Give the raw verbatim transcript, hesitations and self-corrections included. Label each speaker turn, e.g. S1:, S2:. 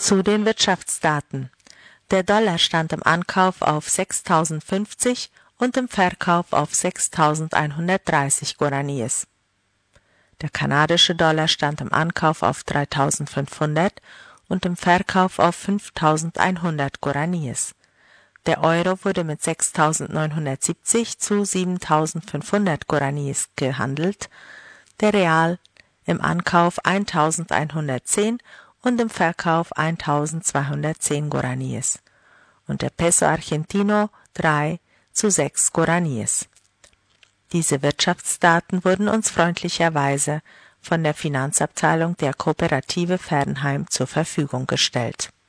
S1: Zu den Wirtschaftsdaten. Der Dollar stand im Ankauf auf sechstausendfünfzig und im Verkauf auf sechstausendeinhundertdreißig Guaraníes. Der kanadische Dollar stand im Ankauf auf dreitausendfünfhundert und im Verkauf auf fünftausendeinhundert Guaraníes. Der Euro wurde mit sechstausendneunhundertsiebzig zu siebentausendfünfhundert Guaraníes gehandelt, der Real im Ankauf eintausendeinhundertzehn und im Verkauf eintausendzweihundertzehn Guaraníes und der Peso Argentino drei zu sechs Guaraníes. Diese Wirtschaftsdaten wurden uns freundlicherweise von der Finanzabteilung der Kooperative Fernheim zur Verfügung gestellt.